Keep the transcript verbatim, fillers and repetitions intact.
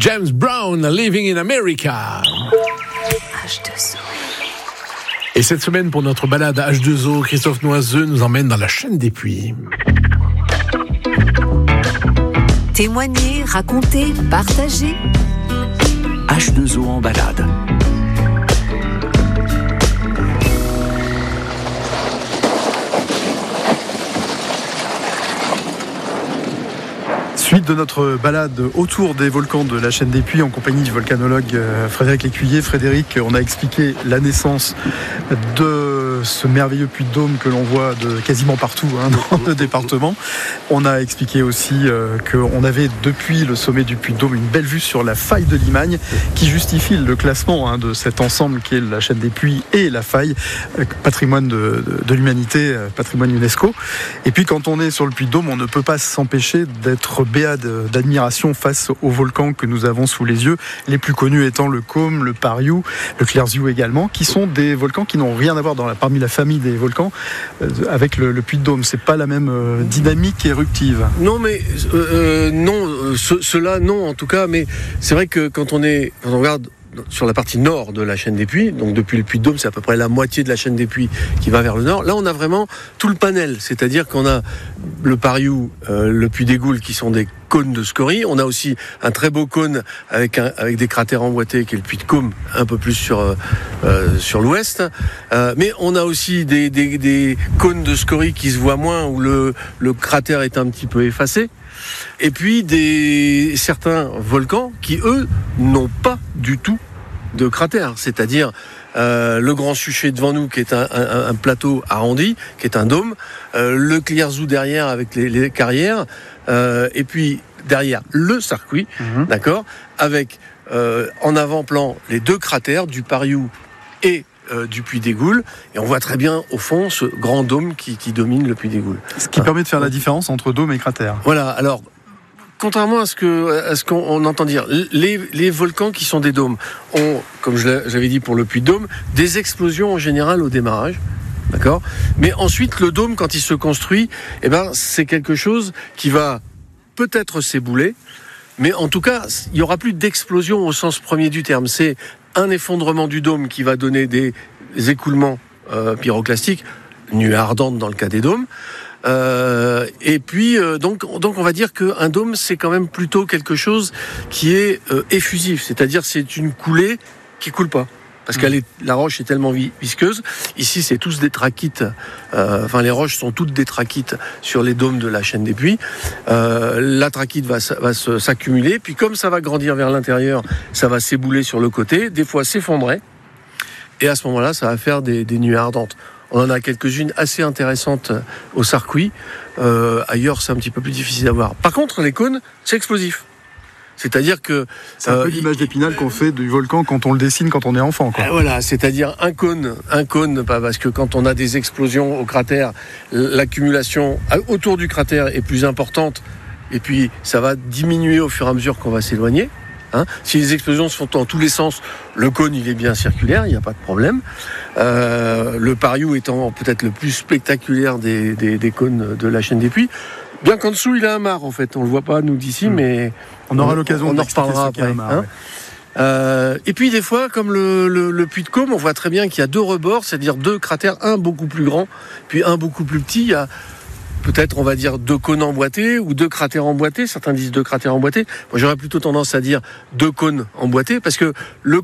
James Brown, Living in America. H deux O. Et cette semaine, pour notre balade H deux O, Christophe Noiseux nous emmène dans la chaîne des Puys. Témoigner, raconter, partager. H deux O en balade. Suite de notre balade autour des volcans de la chaîne des Puys en compagnie du volcanologue Frédéric Lécuyer. Frédéric, on a expliqué la naissance de ce merveilleux puits de Dôme que l'on voit de quasiment partout hein, dans le département. On a expliqué aussi euh, qu'on avait depuis le sommet du puits de Dôme une belle vue sur la faille de Limagne qui justifie le classement hein, de cet ensemble qui est la chaîne des Puys et la faille, euh, patrimoine de, de, de l'humanité, euh, patrimoine UNESCO. Et puis quand on est sur le puits de Dôme, on ne peut pas s'empêcher d'être béat d'admiration face aux volcans que nous avons sous les yeux, les plus connus étant le Côme, le Pariou, le Clearsiou également, qui sont des volcans qui n'ont rien à voir dans la, parmi la famille des volcans euh, avec le, le puits de Dôme. C'est pas la même euh, dynamique éruptive. Non, mais euh, non, euh, ce, cela non en tout cas, mais c'est vrai que quand on est, quand on regarde sur la partie nord de la chaîne des Puys, donc depuis le puits de Dôme, c'est à peu près la moitié de la chaîne des Puys qui va vers le nord. Là, on a vraiment tout le panel, c'est-à-dire qu'on a le Pariou, euh, le puits des Goules qui sont des cônes de scories. On a aussi un très beau cône avec, un, avec des cratères emboîtés qui est le puits de Côme, un peu plus sur, euh, sur l'ouest. Euh, mais on a aussi des, des, des cônes de scories qui se voient moins, où le, le cratère est un petit peu effacé. Et puis des, certains volcans qui, eux, n'ont pas du tout de cratère. C'est-à-dire euh, le Grand Suchet devant nous, qui est un, un, un plateau arrondi, qui est un dôme, euh, le Clearsiou derrière avec les, les carrières, euh, et puis derrière le Sarcouy, mmh. d'accord, avec euh, en avant-plan les deux cratères du Pariou et Euh, du puits des Goules, et on voit très bien au fond ce grand dôme qui, qui domine le puits des Goules. Ce qui ah. permet de faire la différence entre dôme et cratère. Voilà, alors contrairement à ce, que, à ce qu'on on entend dire, les, les volcans qui sont des dômes ont, comme je l'avais dit pour le puits de Dôme, des explosions en général au démarrage. D'accord ? Mais ensuite, le dôme, quand il se construit, eh ben, c'est quelque chose qui va peut-être s'ébouler, mais en tout cas, il n'y aura plus d'explosion au sens premier du terme. C'est un effondrement du dôme qui va donner des écoulements euh, pyroclastiques, nuées ardentes dans le cas des dômes. Euh, et puis, euh, donc, donc, on va dire qu'un dôme, c'est quand même plutôt quelque chose qui est euh, effusif, c'est-à-dire c'est une coulée qui coule pas. Parce que la roche est tellement visqueuse. Ici, c'est tous des trachytes. Euh, enfin, les roches sont toutes des trachytes sur les dômes de la chaîne des Puys. Euh, la trachyte va, va se, s'accumuler. Puis, comme ça va grandir vers l'intérieur, ça va s'ébouler sur le côté. Des fois, s'effondrer. Et à ce moment-là, ça va faire des, des nuées ardentes. On en a quelques-unes assez intéressantes au Sarcouy. Euh, ailleurs, c'est un petit peu plus difficile à voir. Par contre, les cônes, c'est explosif. C'est-à-dire que... C'est un peu euh, l'image d'Épinal qu'on fait du volcan quand on le dessine quand on est enfant, quoi. Voilà, c'est-à-dire un cône, un cône, parce que quand on a des explosions au cratère, l'accumulation autour du cratère est plus importante, et puis ça va diminuer au fur et à mesure qu'on va s'éloigner. Hein. Si les explosions se font dans tous les sens, le cône il est bien circulaire, il n'y a pas de problème. Euh, le Pariou étant peut-être le plus spectaculaire des, des, des cônes de la chaîne des Puys. Bien qu'en dessous, il a un mar, en fait. On ne le voit pas, nous, d'ici, mmh. mais... On aura l'occasion on, on en reparlera après. Mar, hein ouais. euh, et puis, des fois, comme le, le, le puits de Côme, on voit très bien qu'il y a deux rebords, c'est-à-dire deux cratères, un beaucoup plus grand, puis un beaucoup plus petit. Il y a peut-être, on va dire, deux cônes emboîtés ou deux cratères emboîtés. Certains disent deux cratères emboîtés. Moi, j'aurais plutôt tendance à dire deux cônes emboîtés, parce que le